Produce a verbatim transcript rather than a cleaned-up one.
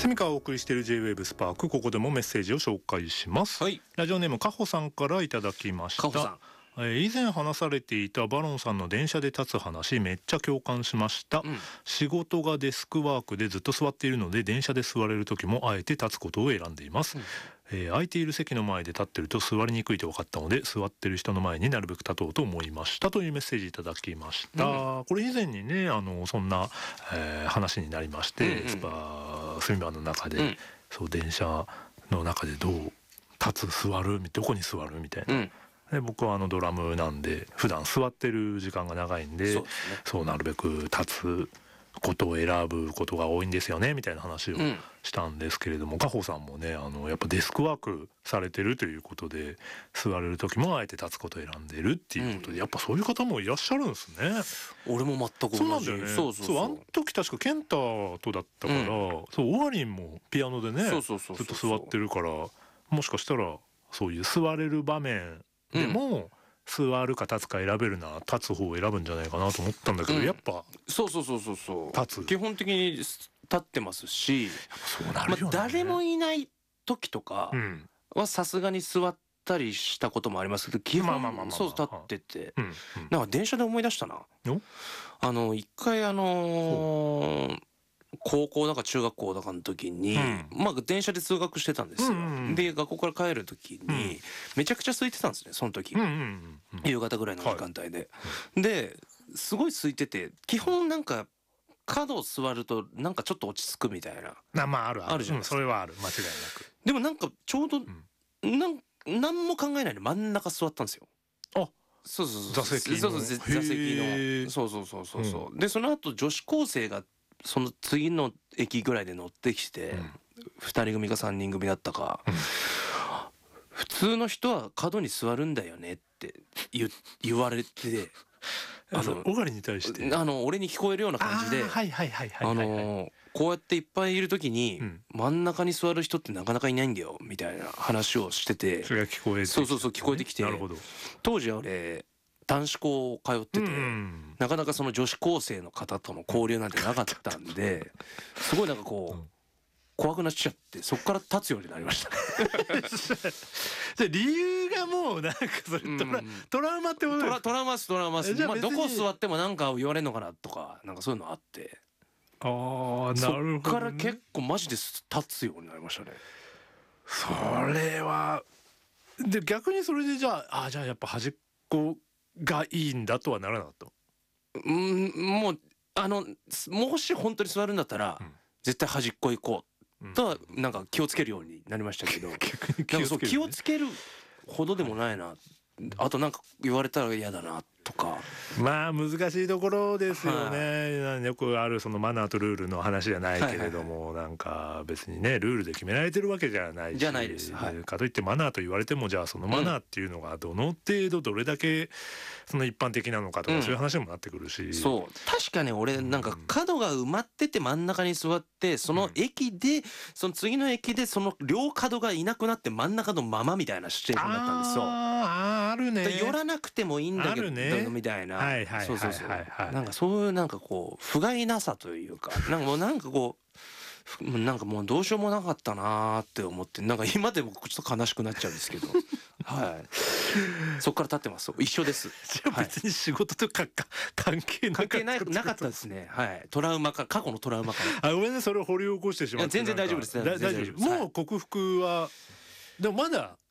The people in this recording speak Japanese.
セミカをお送りしている ジェイウェーブ スパーク、ここでもメッセージを紹介します、はい、ラジオネームかほさんからいただきました。かほさん、えー、以前話されていたバロンさんの電車で立つ話、めっちゃ共感しました、うん、仕事がデスクワークでずっと座っているので、電車で座れる時もあえて立つことを選んでいます、うん、えー、空いている席の前で立ってると座りにくいと分かったので、座ってる人の前になるべく立とうと思いましたというメッセージいただきました、うん、これ以前にね、あのそんな、えー、話になりまして、うんうん、スパスミバの中で、うん、そう電車の中でどう立つ座るどこに座るみたいな、うん、で僕はあのドラムなんで普段座ってる時間が長いんで、そうですね、そうなるべく立つことを選ぶことが多いんですよねみたいな話をしたんですけれども、うん、加穂さんもね、あのやっぱデスクワークされてるということで、座れる時もあえて立つことを選んでるっていうことで、うん、やっぱそういう方もいらっしゃるんですね。 俺も全く同じ。 そうなんだよね。そうそうそう、そうあの時確かケンタとだったから、うん、そうオワリンもピアノでね、ずっと座ってるから、もしかしたらそういう座れる場面でも、うん、座るか立つか選べるな、立つ方を選ぶんじゃないかなと思ったんだけど、うん、やっぱそうそうそうそうそう、 立つ基本的に立ってますし、 そうなるよね、 まあ、誰もいない時とかはさすがに座ったりしたこともありますけど、基本そう立ってて、うんうん、なんか電車で思い出したな、あの一回あのー高校だか中学校だかの時に、うん、まあ電車で通学してたんですよ、うんうんうん、で学校から帰る時に、うん、めちゃくちゃ空いてたんですね、その時、うんうんうん、夕方ぐらいの時間帯で、はい、ですごい空いてて、基本なんか角を座るとなんかちょっと落ち着くみたいな、 な、まああるある、 あるじゃないですか、 うん、それはある、間違いなく。 でもなんかちょうど、うん、なん何も考えないで真ん中座ったんですよ。 あ、 そうそうそう、 座席の、 そうそう、座席の、そうそうそうそうそう、うん、でその後女子高生がその次の駅ぐらいで乗ってきて、うん、ふたり組かさんにん組だったか、うん、普通の人は角に座るんだよねって言、言われて、 あのオガリに対してあの俺に聞こえるような感じで、あのこうやっていっぱいいる時に、うん、真ん中に座る人ってなかなかいないんだよみたいな話をしてて、 それが聞こえてきて、ね、 そうそうそう聞こえてきて、 なるほど。 当時は俺男子校通ってて、うん、なかなかその女子高生の方との交流なんてなかったんで、すごいなんかこう、うん、怖くなっちゃって、そこから立つようになりましたじゃあ理由がもうなんかそれトラ、うん、トラウマってことですか？ トラウマストラウマス、まあ、どこ座ってもなんか言われるのかなとか、なんかそういうのあって、 あー、なるほど、ね、 そっから結構マジで立つようになりましたね。 それはで、逆にそれでじゃあ、あ、じゃあやっぱ端っこがいいんだとはならなかった。 うん、もうあのもし本当に座るんだったら、うん、絶対端っこ行こうとはなんか気をつけるようになりましたけど、 逆に気をつける、ね、なんかそう気をつけるほどでもないな、あとなんか言われたら嫌だなとか、 まあ難しいところですよね、はい、よくあるそのマナーとルールの話じゃないけれども、はいはいはい、なんか別にねルールで決められてるわけじゃないし、 じゃないです、はい、 かといってマナーと言われても、じゃあそのマナーっていうのがどの程度どれだけその一般的なのかとか、うん、そういう話にもなってくるし、 そう確かね、俺なんか角が埋まってて真ん中に座って、その駅で、うん、その次の駅でその両角がいなくなって真ん中のままみたいなシチュエーションだったんですよ。 ああ、あるね。 寄らなくてもいいんだけど、ね、みたいな、はいはいはいはい、そうそうそう、なんかそういうなんかこう不甲斐なさというか、なんかもうなんかこうなんかもうどうしようもなかったなーって思って、なんか今でもちょっと悲しくなっちゃうんですけどはい、そっから立ってます。一緒です。 じゃあ別に仕事とか、はい、関係なかった、関係ななかったですね。はい、トラウマか、過去のトラウマかあ、ごめんね、それを掘り起こしてしまって。 全然大丈夫です。 大丈夫です。もう克服は、でもまだ